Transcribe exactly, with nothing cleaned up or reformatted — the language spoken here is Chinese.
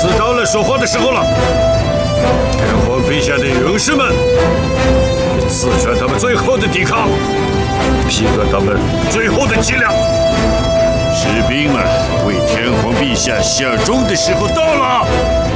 此到了说话的时候了。天皇陛下的勇士们，刺穿他们最后的抵抗，劈断他们最后的脊梁。 士兵们，为天皇陛下效忠的时候到了。